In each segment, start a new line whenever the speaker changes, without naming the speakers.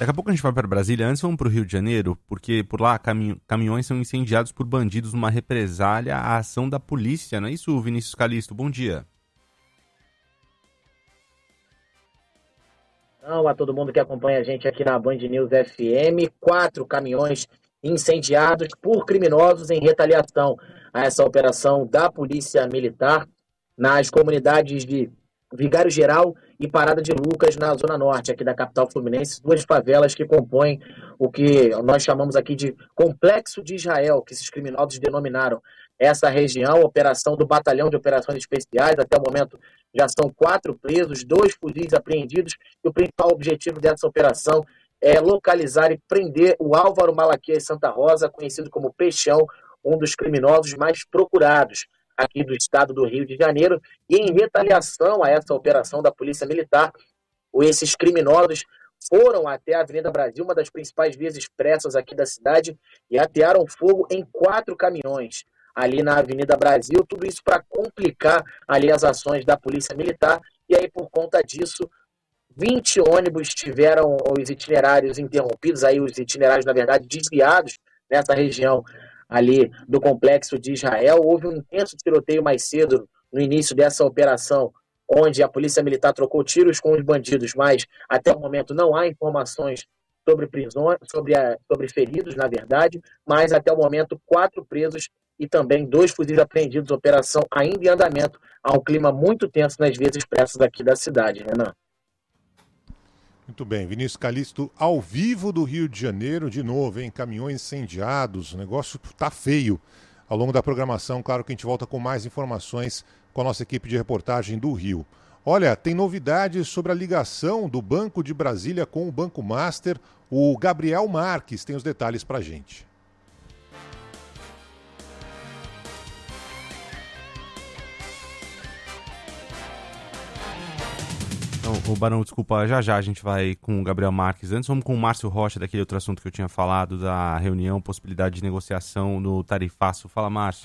Daqui a pouco a gente vai para Brasília. Antes vamos para o Rio de Janeiro, porque por lá caminhões são incendiados por bandidos numa represália à ação da polícia. Não é isso, Vinícius Calixto? Bom dia.
Então, a todo mundo que acompanha a gente aqui na Band News FM, 4 caminhões incendiados por criminosos em retaliação a essa operação da Polícia Militar nas comunidades de Vigário Geral e Parada de Lucas, na Zona Norte aqui da capital fluminense, 2 favelas que compõem o que nós chamamos aqui de Complexo de Israel, que esses criminosos denominaram essa região, operação do Batalhão de Operações Especiais. Até o momento já são 4 presos, 2 fuzis apreendidos, e o principal objetivo dessa operação é localizar e prender o Álvaro Malaquias Santa Rosa, conhecido como Peixão, um dos criminosos mais procurados aqui do estado do Rio de Janeiro. E em retaliação a essa operação da Polícia Militar, esses criminosos foram até a Avenida Brasil, uma das principais vias expressas aqui da cidade, e atearam fogo em 4 caminhões ali na Avenida Brasil, tudo isso para complicar ali as ações da Polícia Militar. E aí, por conta disso, 20 ônibus tiveram os itinerários interrompidos, aí os itinerários, na verdade, desviados nessa região ali do Complexo de Israel. Houve um intenso tiroteio mais cedo, no início dessa operação, onde a Polícia Militar trocou tiros com os bandidos, mas até o momento não há informações sobre prisões, sobre feridos, na verdade, mas até o momento 4 presos e também 2 fuzis apreendidos, operação ainda em andamento. Há um clima muito tenso nas vias expressas aqui da cidade, Renan.
Muito bem, Vinícius Calixto, ao vivo do Rio de Janeiro, de novo, hein? Caminhões incendiados, o negócio tá feio. Ao longo da programação, claro que a gente volta com mais informações com a nossa equipe de reportagem do Rio. Olha, tem novidades sobre a ligação do Banco de Brasília com o Banco Master. O Gabriel Marques tem os detalhes pra gente.
Ô Barão, desculpa, já a gente vai com o Gabriel Marques. Antes vamos com o Márcio Rocha, daquele outro assunto que eu tinha falado, da reunião, possibilidade de negociação no tarifaço. Fala, Márcio.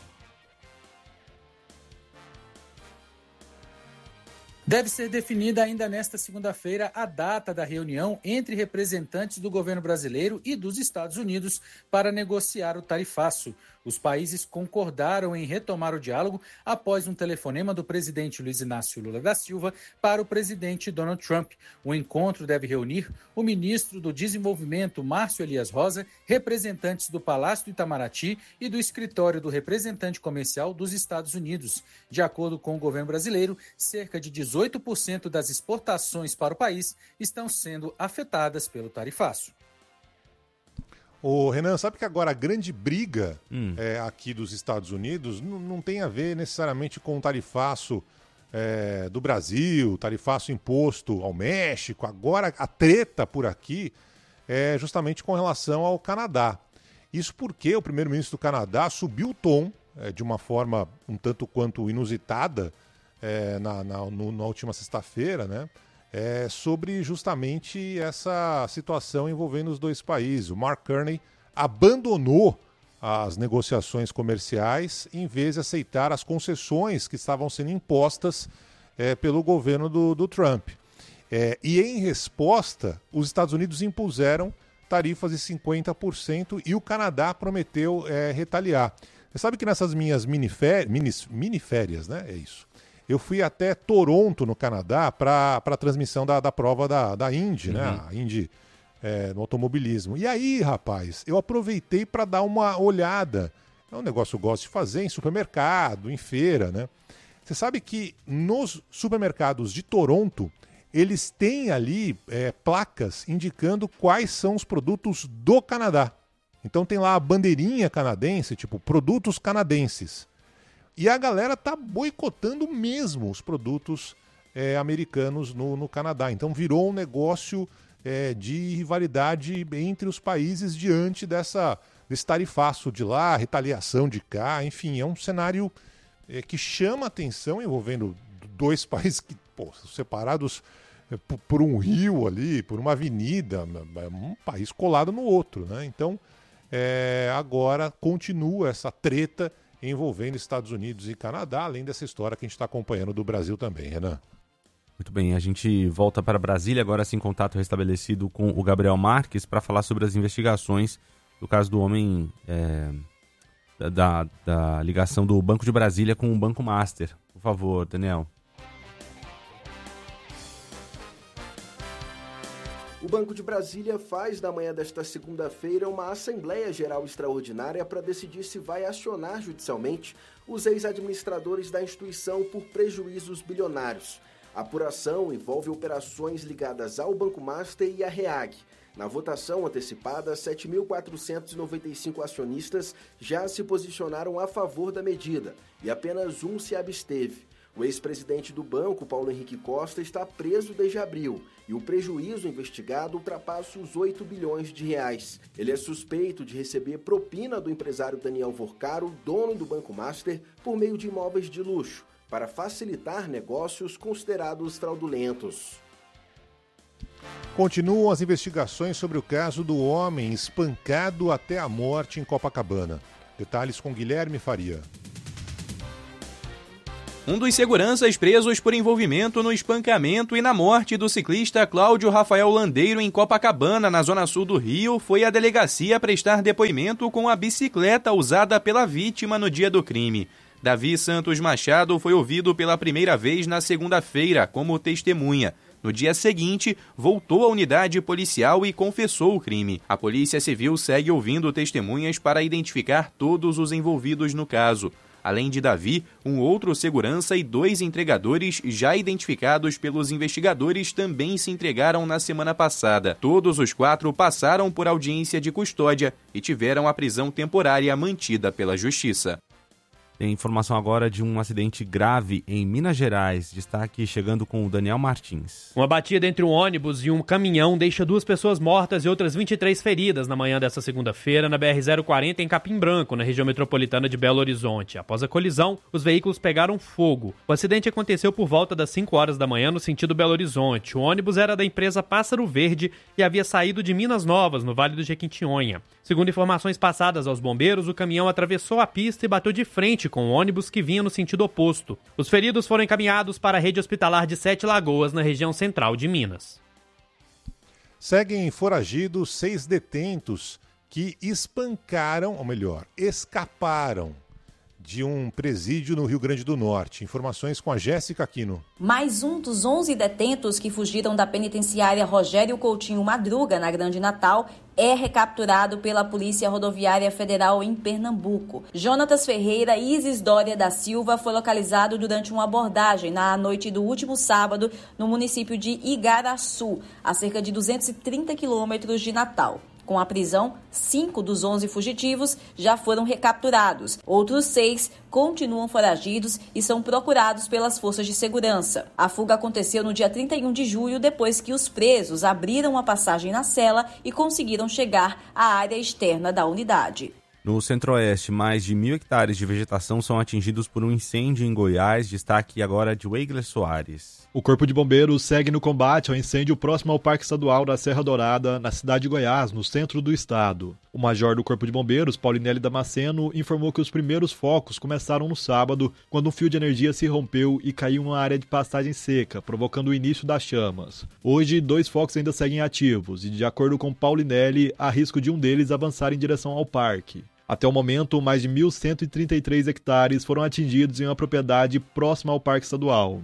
Deve ser definida ainda nesta segunda-feira a data da reunião entre representantes do governo brasileiro e dos Estados Unidos para negociar o tarifaço. Os países concordaram em retomar o diálogo após um telefonema do presidente Luiz Inácio Lula da Silva para o presidente Donald Trump. O encontro deve reunir o ministro do Desenvolvimento, Márcio Elias Rosa, representantes do Palácio do Itamaraty e do Escritório do Representante Comercial dos Estados Unidos. De acordo com o governo brasileiro, cerca de 18% das exportações para o país estão sendo afetadas pelo tarifaço.
Ô, Renan, sabe que agora a grande briga aqui dos Estados Unidos não tem a ver necessariamente com o tarifaço do Brasil, tarifaço imposto ao México. Agora a treta por aqui é justamente com relação ao Canadá. Isso porque o primeiro-ministro do Canadá subiu o tom de uma forma um tanto quanto inusitada na última sexta-feira, né? Sobre justamente essa situação envolvendo os 2 países. O Mark Carney abandonou as negociações comerciais em vez de aceitar as concessões que estavam sendo impostas pelo governo do Trump. E em resposta, os Estados Unidos impuseram tarifas de 50% e o Canadá prometeu retaliar. Você sabe que nessas minhas miniférias, né? É isso. Eu fui até Toronto, no Canadá, para a transmissão da prova da Indy, né? A Indy no automobilismo. E aí, rapaz, eu aproveitei para dar uma olhada. É um negócio que eu gosto de fazer em supermercado, em feira, né? Você sabe que nos supermercados de Toronto, eles têm ali placas indicando quais são os produtos do Canadá. Então tem lá a bandeirinha canadense, tipo, produtos canadenses. E a galera tá boicotando mesmo os produtos americanos no Canadá. Então virou um negócio de rivalidade entre os países diante desse tarifaço de lá, retaliação de cá. Enfim, é um cenário que chama atenção, envolvendo 2 países que, separados por um rio ali, por uma avenida, um país colado no outro, né? Então, agora continua essa treta envolvendo Estados Unidos e Canadá, além dessa história que a gente está acompanhando do Brasil também, Renan.
Muito bem, a gente volta para Brasília, agora sim, contato restabelecido com o Gabriel Marques para falar sobre as investigações do caso do homem da ligação do Banco de Brasília com o Banco Master. Por favor, Daniel.
O Banco de Brasília faz na manhã desta segunda-feira uma Assembleia Geral Extraordinária para decidir se vai acionar judicialmente os ex-administradores da instituição por prejuízos bilionários. A apuração envolve operações ligadas ao Banco Master e à REAG. Na votação antecipada, 7.495 acionistas já se posicionaram a favor da medida e apenas um se absteve. O ex-presidente do banco, Paulo Henrique Costa, está preso desde abril e o prejuízo investigado ultrapassa os 8 bilhões de reais. Ele é suspeito de receber propina do empresário Daniel Vorcaro, dono do Banco Master, por meio de imóveis de luxo, para facilitar negócios considerados fraudulentos.
Continuam as investigações sobre o caso do homem espancado até a morte em Copacabana. Detalhes com Guilherme Faria.
Um dos seguranças presos por envolvimento no espancamento e na morte do ciclista Cláudio Rafael Landeiro em Copacabana, na zona sul do Rio, foi à delegacia prestar depoimento com a bicicleta usada pela vítima no dia do crime. Davi Santos Machado foi ouvido pela primeira vez na segunda-feira como testemunha. No dia seguinte, voltou à unidade policial e confessou o crime. A Polícia Civil segue ouvindo testemunhas para identificar todos os envolvidos no caso. Além de Davi, um outro segurança e 2 entregadores já identificados pelos investigadores também se entregaram na semana passada. Todos os 4 passaram por audiência de custódia e tiveram a prisão temporária mantida pela Justiça.
Tem informação agora de um acidente grave em Minas Gerais. Destaque chegando com o Daniel Martins.
Uma batida entre um ônibus e um caminhão deixa 2 pessoas mortas e outras 23 feridas na manhã desta segunda-feira na BR-040 em Capim Branco, na região metropolitana de Belo Horizonte. Após a colisão, os veículos pegaram fogo. O acidente aconteceu por volta das 5 horas da manhã no sentido Belo Horizonte. O ônibus era da empresa Pássaro Verde e havia saído de Minas Novas, no Vale do Jequitinhonha. Segundo informações passadas aos bombeiros, o caminhão atravessou a pista e bateu de frente com o ônibus que vinha no sentido oposto. Os feridos foram encaminhados para a rede hospitalar de 7 Lagoas, na região central de Minas.
Seguem foragidos 6 detentos que espancaram, ou melhor, escaparam de um presídio no Rio Grande do Norte. Informações com a Jéssica Aquino.
Mais um dos 11 detentos que fugiram da penitenciária Rogério Coutinho Madruga, na Grande Natal, é recapturado pela Polícia Rodoviária Federal em Pernambuco. Jonatas Ferreira e Isidória da Silva foi localizado durante uma abordagem na noite do último sábado no município de Igaraçu, a cerca de 230 quilômetros de Natal. Com a prisão, 5 dos 11 fugitivos já foram recapturados. Outros 6 continuam foragidos e são procurados pelas forças de segurança. A fuga aconteceu no dia 31 de julho, depois que os presos abriram uma passagem na cela e conseguiram chegar à área externa da unidade.
No Centro-Oeste, mais de 1.000 hectares de vegetação são atingidos por um incêndio em Goiás. Destaque agora de Weigler Soares.
O Corpo de Bombeiros segue no combate ao incêndio próximo ao Parque Estadual da Serra Dourada, na cidade de Goiás, no centro do estado. O major do Corpo de Bombeiros, Paulinelli Damasceno, informou que os primeiros focos começaram no sábado, quando um fio de energia se rompeu e caiu em uma área de pastagem seca, provocando o início das chamas. Hoje, 2 focos ainda seguem ativos e, de acordo com Paulinelli, há risco de um deles avançar em direção ao parque. Até o momento, mais de 1.133 hectares foram atingidos em uma propriedade próxima ao Parque Estadual.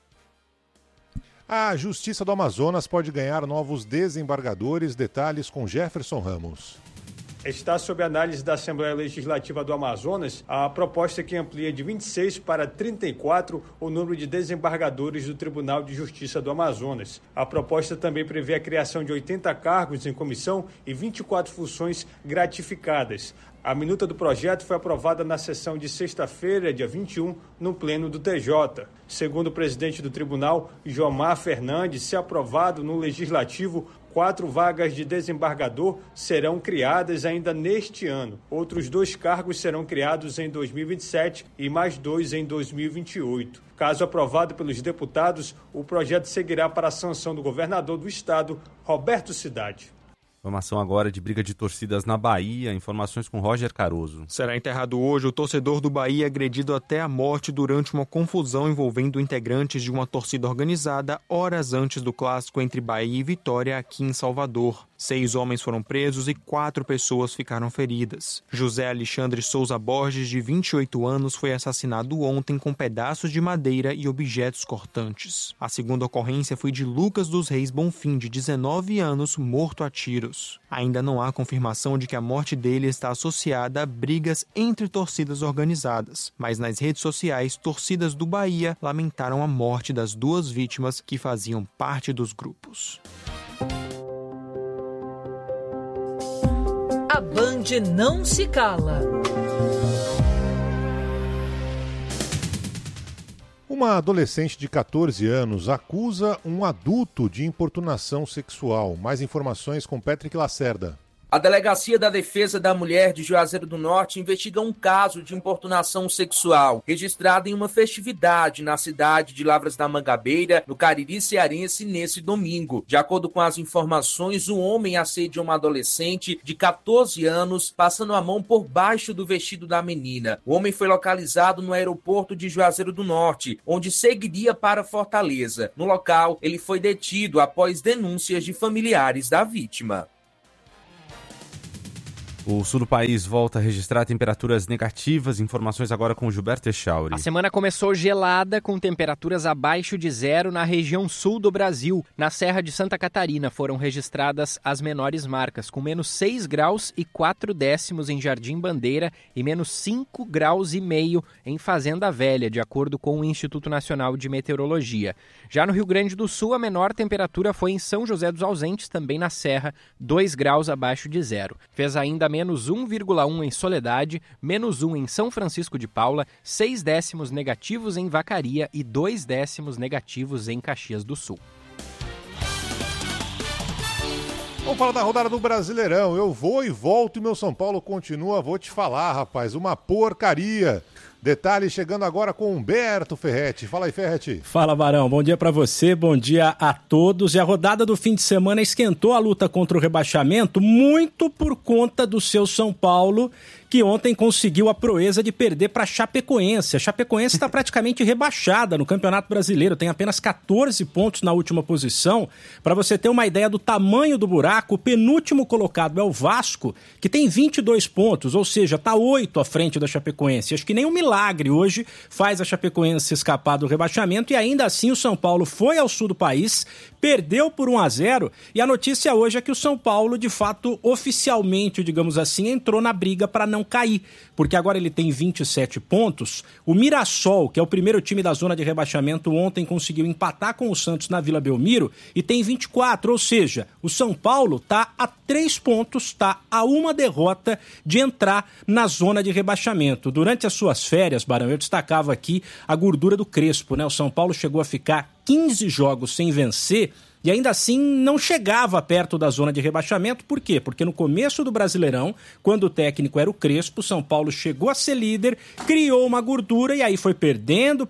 A Justiça do Amazonas pode ganhar novos desembargadores. Detalhes com Jefferson Ramos.
Está sob análise da Assembleia Legislativa do Amazonas a proposta que amplia de 26 para 34 o número de desembargadores do Tribunal de Justiça do Amazonas. A proposta também prevê a criação de 80 cargos em comissão e 24 funções gratificadas. A minuta do projeto foi aprovada na sessão de sexta-feira, dia 21, no pleno do TJ. Segundo o presidente do tribunal, Jomar Fernandes, se aprovado no Legislativo, 4 vagas de desembargador serão criadas ainda neste ano. Outros 2 cargos serão criados em 2027 e mais 2 em 2028. Caso aprovado pelos deputados, o projeto seguirá para a sanção do governador do estado, Roberto Cidade.
Informação agora de briga de torcidas na Bahia. Informações com Roger Caruso.
Será enterrado hoje o torcedor do Bahia agredido até a morte durante uma confusão envolvendo integrantes de uma torcida organizada horas antes do clássico entre Bahia e Vitória aqui em Salvador. 6 homens foram presos e 4 pessoas ficaram feridas. José Alexandre Souza Borges, de 28 anos, foi assassinado ontem com pedaços de madeira e objetos cortantes. A segunda ocorrência foi de Lucas dos Reis Bonfim, de 19 anos, morto a tiros. Ainda não há confirmação de que a morte dele está associada a brigas entre torcidas organizadas, mas nas redes sociais, torcidas do Bahia lamentaram a morte das 2 vítimas que faziam parte dos grupos.
A Band não se cala.
Uma adolescente de 14 anos acusa um adulto de importunação sexual. Mais informações com Patrick Lacerda.
A Delegacia da Defesa da Mulher de Juazeiro do Norte investiga um caso de importunação sexual registrado em uma festividade na cidade de Lavras da Mangabeira, no Cariri cearense, nesse domingo. De acordo com as informações, o homem assedia uma adolescente de 14 anos, passando a mão por baixo do vestido da menina. O homem foi localizado no aeroporto de Juazeiro do Norte, onde seguiria para Fortaleza. No local, ele foi detido após denúncias de familiares da vítima.
O sul do país volta a registrar temperaturas negativas. Informações agora com Gilberto Echauri.
A semana começou gelada, com temperaturas abaixo de zero na região sul do Brasil. Na Serra de Santa Catarina foram registradas as menores marcas, com menos 6 graus e 4 décimos em Jardim Bandeira e menos 5 graus e meio em Fazenda Velha, de acordo com o Instituto Nacional de Meteorologia. Já no Rio Grande do Sul, a menor temperatura foi em São José dos Ausentes, também na Serra, 2 graus abaixo de zero. Fez ainda menos 1,1 em Soledade, menos 1 em São Francisco de Paula, 6 décimos negativos em Vacaria e 2 décimos negativos em Caxias do Sul.
Vamos falar da rodada do Brasileirão. Eu vou e volto e meu São Paulo continua. Vou te falar, rapaz, uma porcaria. Detalhe chegando agora com Humberto Ferretti. Fala aí, Ferretti.
Fala, Barão. Bom dia pra você, bom dia a todos. E a rodada do fim de semana esquentou a luta contra o rebaixamento muito por conta do seu São Paulo, que ontem conseguiu a proeza de perder para a Chapecoense. A Chapecoense está praticamente rebaixada no Campeonato Brasileiro, tem apenas 14 pontos na última posição. Para você ter uma ideia do tamanho do buraco, o penúltimo colocado é o Vasco, que tem 22 pontos, ou seja, está 8 à frente da Chapecoense. Acho que nem um milagre hoje faz a Chapecoense escapar do rebaixamento, e ainda assim o São Paulo foi ao sul do país, perdeu por 1-0, e a notícia hoje é que o São Paulo, de fato, oficialmente, digamos assim, entrou na briga para não cair, porque agora ele tem 27 pontos. O Mirassol, que é o primeiro time da zona de rebaixamento, ontem conseguiu empatar com o Santos na Vila Belmiro e tem 24, ou seja, o São Paulo está a 3 pontos, está a uma derrota de entrar na zona de rebaixamento. Durante as suas férias, Barão, eu destacava aqui a gordura do Crespo, né? O São Paulo chegou a ficar 15 jogos sem vencer e ainda assim não chegava perto da zona de rebaixamento. Por quê? Porque no começo do Brasileirão, quando o técnico era o Crespo, o São Paulo chegou a ser líder, criou uma gordura e aí foi perdendo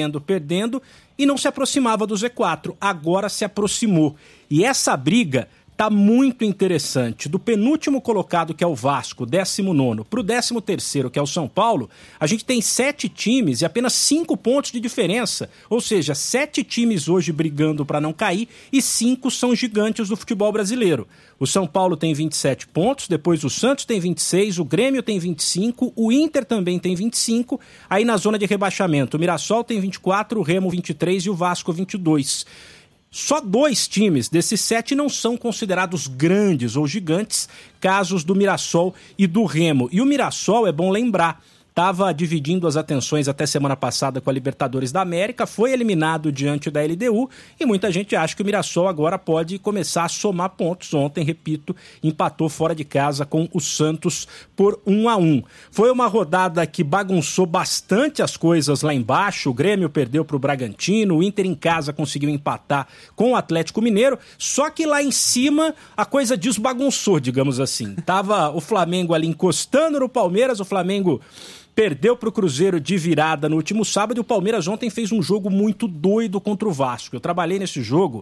e não se aproximava do Z4. Agora se aproximou. E essa briga tá muito interessante. Do penúltimo colocado, que é o Vasco, 19º, pro 13º, que é o São Paulo, a gente tem 7 times e apenas 5 pontos de diferença. Ou seja, 7 times hoje brigando para não cair e 5 são gigantes do futebol brasileiro. O São Paulo tem 27 pontos, depois o Santos tem 26, o Grêmio tem 25, o Inter também tem 25, aí na zona de rebaixamento o Mirassol tem 24, o Remo 23 e o Vasco 22. Só 2 times desses 7 não são considerados grandes ou gigantes, casos do Mirassol e do Remo. E o Mirassol, é bom lembrar, estava dividindo as atenções até semana passada com a Libertadores da América, foi eliminado diante da LDU e muita gente acha que o Mirassol agora pode começar a somar pontos. Ontem, repito, empatou fora de casa com o Santos por 1-1. Foi uma rodada que bagunçou bastante as coisas lá embaixo. O Grêmio perdeu para o Bragantino, o Inter em casa conseguiu empatar com o Atlético Mineiro, só que lá em cima a coisa desbagunçou, digamos assim. Tava o Flamengo ali encostando no Palmeiras, o Flamengo perdeu para o Cruzeiro de virada no último sábado e o Palmeiras ontem fez um jogo muito doido contra o Vasco. Eu trabalhei nesse jogo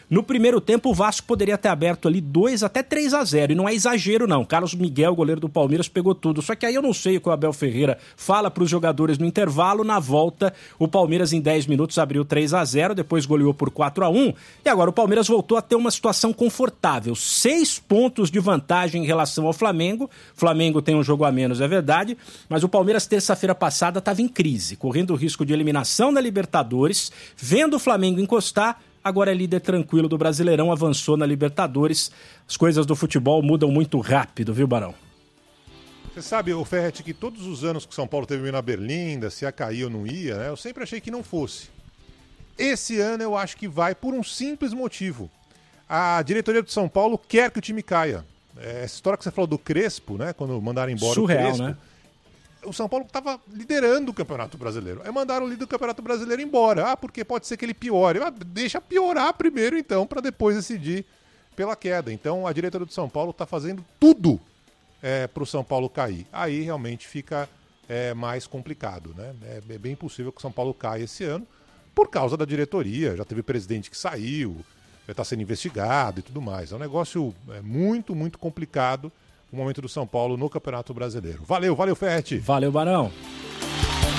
No primeiro tempo, o Vasco poderia ter aberto ali 2 até 3-0, e não é exagero não. Carlos Miguel, goleiro do Palmeiras, pegou tudo. Só que aí eu não sei o que o Abel Ferreira fala para os jogadores no intervalo. Na volta, o Palmeiras em 10 minutos abriu 3-0, depois goleou por 4-1, e agora o Palmeiras voltou a ter uma situação confortável. 6 pontos de vantagem em relação ao Flamengo. O Flamengo tem um jogo a menos, é verdade, mas o Palmeiras terça-feira passada estava em crise, correndo o risco de eliminação da Libertadores, vendo o Flamengo encostar. Agora é líder tranquilo do Brasileirão, avançou na Libertadores. As coisas do futebol mudam muito rápido, viu, Barão?
Você sabe, o Ferretti, que todos os anos que o São Paulo teve na Berlinda, se ia cair ou não ia, né? Eu sempre achei que não fosse. Esse ano eu acho que vai por um simples motivo. A diretoria do São Paulo quer que o time caia. Essa história que você falou do Crespo, né? Quando mandaram embora
surreal,
o Crespo.
Né?
O São Paulo estava liderando o Campeonato Brasileiro. Aí mandaram o líder do Campeonato Brasileiro embora. Ah, porque pode ser que ele piore. Deixa piorar primeiro, então, para depois decidir pela queda. Então, a diretoria do São Paulo está fazendo tudo para o São Paulo cair. Aí, realmente, fica mais complicado, né? É bem possível que o São Paulo caia esse ano por causa da diretoria. Já teve presidente que saiu, já está sendo investigado e tudo mais. É um negócio muito, muito complicado o momento do São Paulo no Campeonato Brasileiro. Valeu, Ferretti.
Valeu, Barão.